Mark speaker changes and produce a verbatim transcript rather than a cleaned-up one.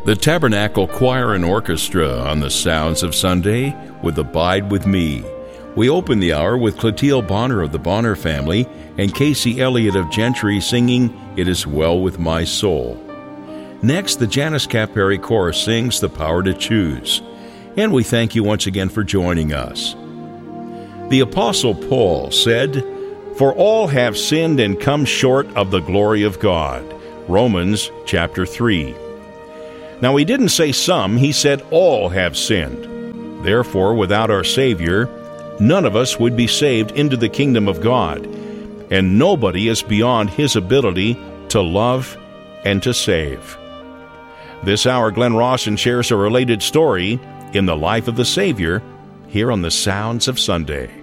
Speaker 1: The Tabernacle Choir and Orchestra on the Sounds of Sunday with Abide With Me. We open the hour with Clotilde Bonner of the Bonner family and Casey Elliott of Gentry singing It Is Well With My Soul. Next, the Janice Capperry Chorus sings The Power to Choose. And we thank you once again for joining us. The Apostle Paul said, "For all have sinned and come short of the glory of God." Romans chapter three. Now, he didn't say some, he said all have sinned. Therefore, without our Savior, none of us would be saved into the kingdom of God, and nobody is beyond His ability to love and to save. This hour, Glenn Rawson shares a related story in the life of the Savior here on the Sounds of Sunday.